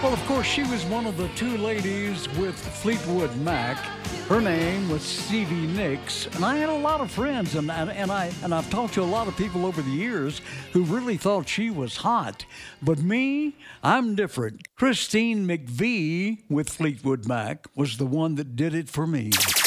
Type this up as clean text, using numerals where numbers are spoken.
Well, of course, she was one of the two ladies with Fleetwood Mac. Her name was Stevie Nicks, and I had a lot of friends, and I've talked to a lot of people over the years who really thought she was hot. But me, I'm different. Christine McVie with Fleetwood Mac was the one that did it for me.